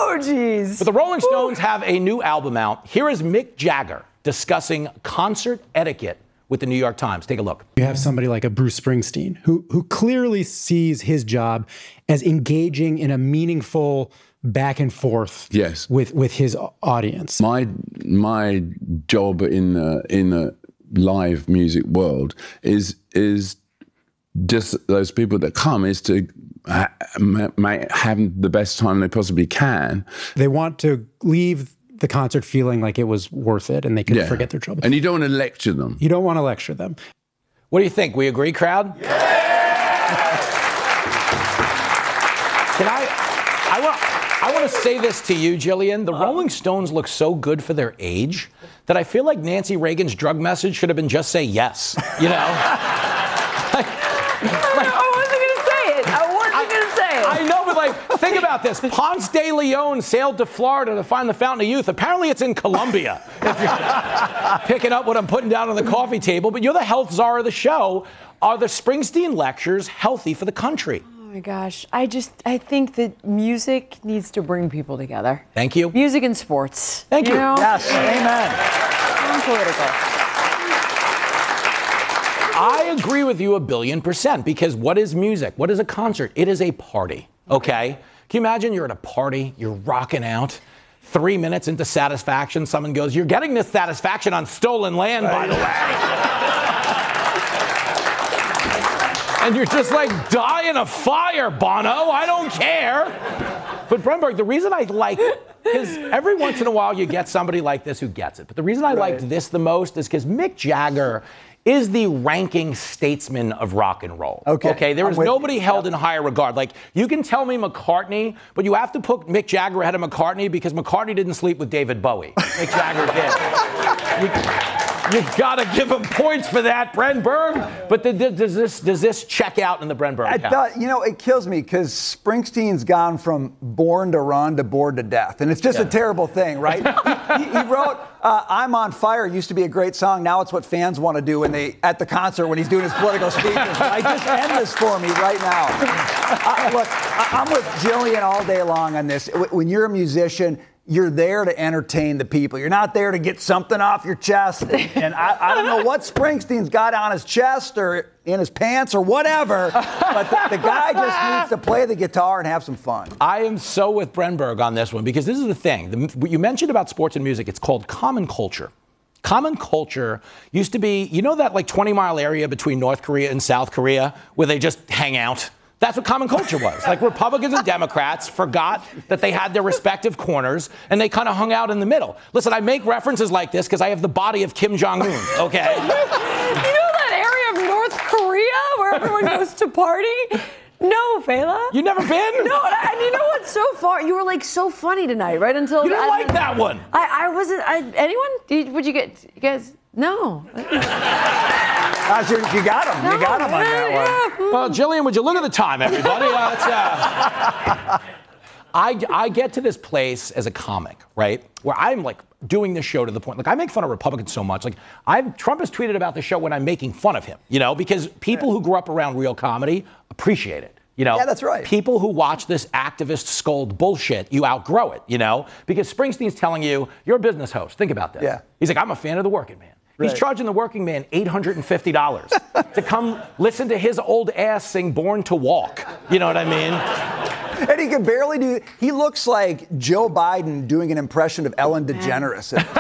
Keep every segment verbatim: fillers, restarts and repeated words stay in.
Oh, geez. But the Rolling Stones Ooh. have a new album out. Here is Mick Jagger discussing concert etiquette with the New York Times. Take a look. You have somebody like a Bruce Springsteen who who clearly sees his job as engaging in a meaningful back and forth yes. with, with his audience. My my job in the, in the live music world is is just those people that come is to ha- ma- have the best time they possibly can. They want to leave the concert feeling like it was worth it and they could yeah. forget their trouble. And you don't want to lecture them. You don't want to lecture them. What do you think? We agree, crowd? Yeah! Can I, I want, I want to say this to you, Jillian. The Rolling Stones look so good for their age that I feel like Nancy Reagan's drug message should have been just say yes, you know? I know, but like, think about this. Ponce de Leon sailed to Florida to find the Fountain of Youth. Apparently it's in Colombia, if you're picking up what I'm putting down on the coffee table. But you're the health czar of the show. Are the Springsteen lectures healthy for the country? Oh, my gosh. I just, I think that music needs to bring people together. Thank you. Music and sports. Thank you. you know? Yes, amen. I'm political. I agree with you a billion percent, because what is music? What is a concert? It is a party, okay? Can you imagine you're at a party, you're rocking out, three minutes into satisfaction, someone goes, you're getting this satisfaction on stolen land, by the way. And you're just like, die in a fire, Bono, I don't care. But Brenberg, the reason I like, because every once in a while you get somebody like this who gets it, but the reason I right. liked this the most is because Mick Jagger is the ranking statesman of rock and roll. Okay. Okay. There I'm is with nobody you. held Yep. in higher regard. Like, you can tell me McCartney, but you have to put Mick Jagger ahead of McCartney because McCartney didn't sleep with David Bowie. Mick Jagger did. You, you gotta give him points for that, Brenberg. But the, the, does this does this check out in the Brenberg I count? thought, you know, it kills me because Springsteen's gone from born to run to bored to death. And it's just Yeah. a terrible thing, right? he, he, he wrote, uh, I'm on Fire used to be a great song. Now it's what fans want to do when they at the concert when he's doing his political speeches. I just end this for me right now. Uh, look, I, I'm with Jillian all day long on this. When you're a musician, you're there to entertain the people. You're not there to get something off your chest. And I, I don't know what Springsteen's got on his chest or in his pants or whatever, but the, the guy just needs to play the guitar and have some fun. I am so with Brenberg on this one, because this is the thing. The, what you mentioned about sports and music, it's called common culture. Common culture used to be, you know that like twenty mile area between North Korea and South Korea where they just hang out? That's what common culture was. Like, Republicans and Democrats forgot that they had their respective corners, and they kind of hung out in the middle. Listen, I make references like this because I have the body of Kim Jong-un, okay? You know that area of North Korea where everyone goes to party? No, Fela. You never been? No, and you know what's so far? You were like so funny tonight, right? Until you didn't I, like that one. I, I wasn't. I, anyone? Did, would you get? You guys? No. Uh, you, you got him. No, you got him on that one. Well, Jillian, would you look at the time, everybody? Uh, it's, uh, I, I get to this place as a comic, right, where I'm like doing this show to the point, like I make fun of Republicans so much. Like I've, Trump has tweeted about the show when I'm making fun of him, you know, because people who grew up around real comedy appreciate it. You know, yeah, that's right. People who watch this activist scold bullshit, you outgrow it, you know, because Springsteen's telling you, you're a business host. Think about this. Yeah. He's like, I'm a fan of the working man. He's Right. charging the working man eight hundred fifty dollars to come listen to his old ass sing Born to Walk. You know what I mean? And he can barely do, he looks like Joe Biden doing an impression of Ellen DeGeneres. Like,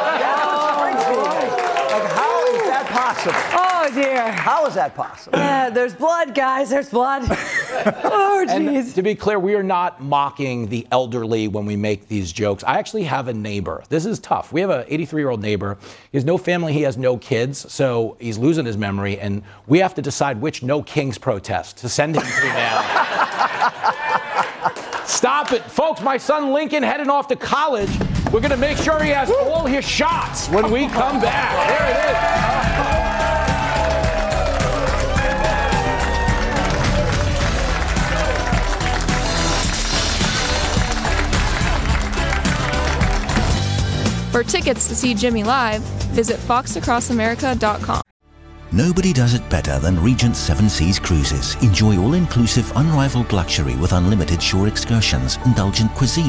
how is that possible? Oh, dear. How is that possible? Yeah, there's blood, guys. There's blood. Oh, jeez. And to be clear, we are not mocking the elderly when we make these jokes. I actually have a neighbor. This is tough. We have an eighty-three-year-old neighbor. He has no family. He has no kids. So he's losing his memory. And we have to decide which No Kings protest to send him to now. Stop it. Folks, my son Lincoln heading off to college. We're going to make sure he has all his shots when we come back. There it is. For tickets to see Jimmy live, visit fox across america dot com. Nobody does it better than Regent Seven Seas Cruises. Enjoy all-inclusive, unrivaled luxury with unlimited shore excursions, indulgent cuisine,